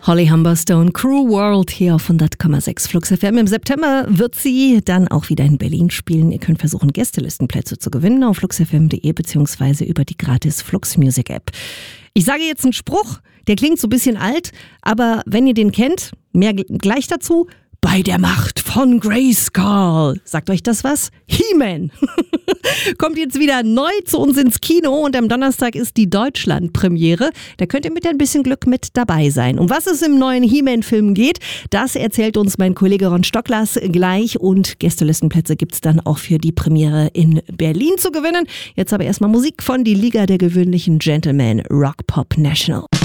Holly Humberstone, Crew World hier auf 100,6 Flux FM. Im September wird sie dann auch wieder in Berlin spielen. Ihr könnt versuchen, Gästelistenplätze zu gewinnen auf fluxfm.de bzw. über die gratis Flux Music App. Ich sage jetzt einen Spruch, der klingt so ein bisschen alt, aber wenn ihr den kennt, mehr gleich dazu. Bei der Macht von Grayskull. Sagt euch das was? He-Man. Kommt jetzt wieder neu zu uns ins Kino und am Donnerstag ist die Deutschland-Premiere. Da könnt ihr mit ein bisschen Glück mit dabei sein. Um was es im neuen He-Man-Film geht, das erzählt uns mein Kollege Ron Stocklas gleich. Und Gästelistenplätze gibt's dann auch für die Premiere in Berlin zu gewinnen. Jetzt aber erstmal Musik von Die Liga der gewöhnlichen Gentlemen, Rock Pop National.